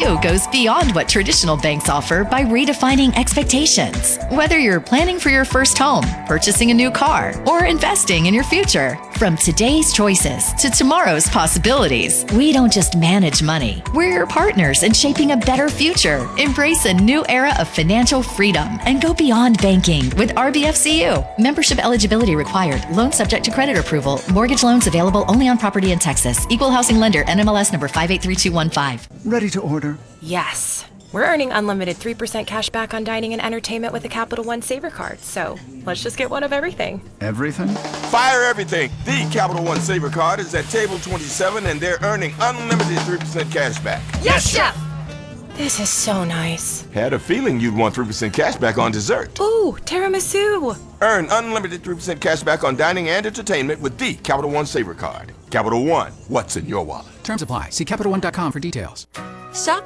you goes beyond what traditional banks offer by redefining expectations. Whether you're planning for your first home, purchasing a new car, or investing in your future, from today's choices to tomorrow's possibilities, we don't just manage money. We're your partners in shaping a better future. Embrace a new era of financial freedom and go beyond banking with RBFCU. Membership eligibility required. Loan subject to credit approval. Mortgage loans available only on property in Texas. Equal housing lender. NMLS number 583215. Ready to order? Yes. We're earning unlimited 3% cash back on dining and entertainment with the Capital One Saver Card. So let's just get one of everything. Everything? Fire everything. The Capital One Saver Card is at table 27 and they're earning unlimited 3% cash back. Yes, Chef! This is so nice. Had a feeling you'd want 3% cash back on dessert. Ooh, tiramisu. Earn unlimited 3% cash back on dining and entertainment with the Capital One Saver Card. Capital One, what's in your wallet? Terms apply. See CapitalOne.com for details. Shop